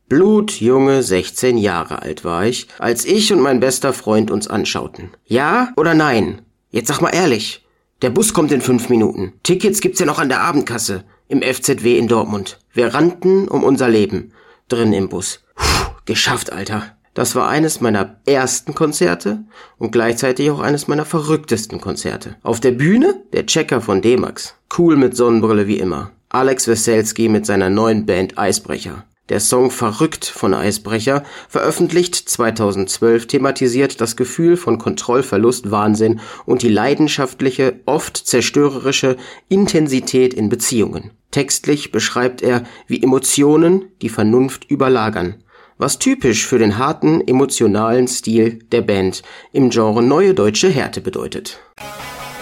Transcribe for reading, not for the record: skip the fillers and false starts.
Blutjunge 16 Jahre alt war ich, als ich und mein bester Freund uns anschauten. Ja oder nein? Jetzt sag mal ehrlich. Der Bus kommt in 5 Minuten. Tickets gibt's ja noch an der Abendkasse im FZW in Dortmund. Wir rannten um unser Leben. Drin im Bus. Geschafft, Alter. Das war eines meiner ersten Konzerte und gleichzeitig auch eines meiner verrücktesten Konzerte. Auf der Bühne der Checker von D-Max. Cool mit Sonnenbrille wie immer. Alex Weselski mit seiner neuen Band Eisbrecher. Der Song Verrückt von Eisbrecher, veröffentlicht 2012, thematisiert das Gefühl von Kontrollverlust, Wahnsinn und die leidenschaftliche, oft zerstörerische Intensität in Beziehungen. Textlich beschreibt er, wie Emotionen die Vernunft überlagern, was typisch für den harten, emotionalen Stil der Band im Genre Neue Deutsche Härte bedeutet.